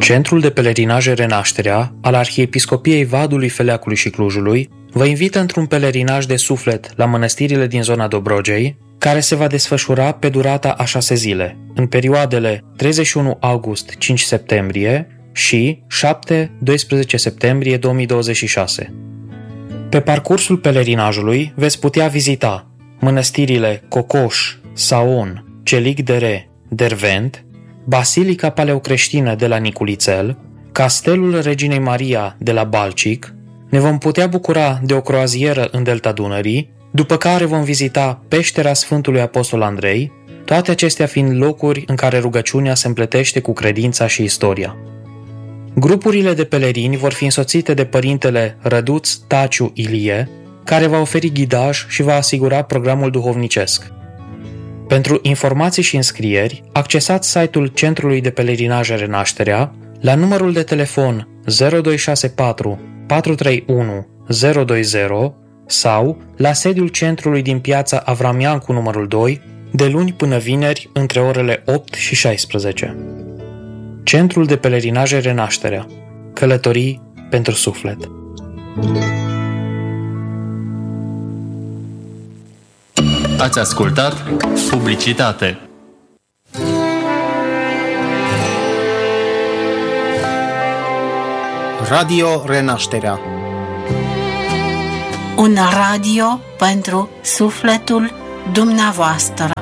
Centrul de Pelerinaje Renașterea al Arhiepiscopiei Vadului, Feleacului și Clujului vă invită într-un pelerinaj de suflet la mănăstirile din zona Dobrogei, care se va desfășura pe durata a 6 zile, în perioadele 31 august-5 septembrie și 7-12 septembrie 2026. Pe parcursul pelerinajului veți putea vizita mănăstirile Cocoș, Saon, Celic de Re, Dervent, Basilica Paleocreștină de la Niculițel, Castelul Reginei Maria de la Balcic. Ne vom putea bucura de o croazieră în delta Dunării, după care vom vizita peștera Sfântului Apostol Andrei, toate acestea fiind locuri în care rugăciunea se împletește cu credința și istoria. Grupurile de pelerini vor fi însoțite de părintele Răduț Taciu Ilie, care va oferi ghidaj și va asigura programul duhovnicesc. Pentru informații și înscrieri, accesați site-ul Centrului de Pelerinaje Renașterea la numărul de telefon 0264 431 020 sau la sediul centrului din piața Avramiancu numărul 2, de luni până vineri între orele 8 și 16. Centrul de Pelerinaje Renașterea. Călătorii pentru suflet. Ați ascultat publicitate. Radio Renașterea. Un radio pentru sufletul dumneavoastră.